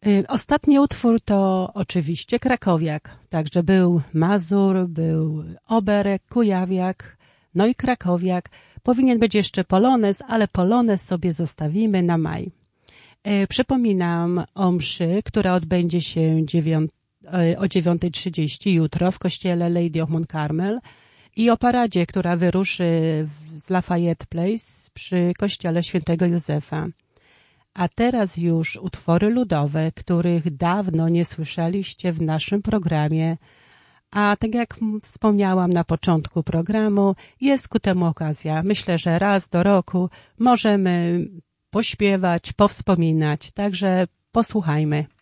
Ostatni utwór to oczywiście Krakowiak. Także był Mazur, był Oberek, Kujawiak, no i Krakowiak. Powinien być jeszcze Polonez, ale Polonez sobie zostawimy na maj. Przypominam o mszy, która odbędzie się o 9:30 jutro w kościele Lady of Mount Carmel i o paradzie, która wyruszy z Lafayette Place przy kościele Świętego Józefa. A teraz już utwory ludowe, których dawno nie słyszeliście w naszym programie. A tak jak wspomniałam na początku programu, jest ku temu okazja. Myślę, że raz do roku możemy pośpiewać, powspominać. Także posłuchajmy.